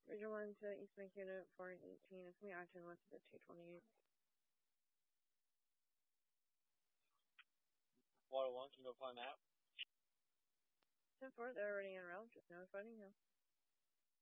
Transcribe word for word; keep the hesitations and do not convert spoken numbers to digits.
Regional one to East Bank Unit four eighteen. It's going to be acting west of the two twenty-eight. Water one, can you go find that? ten four, they're already en route. Just notifying you.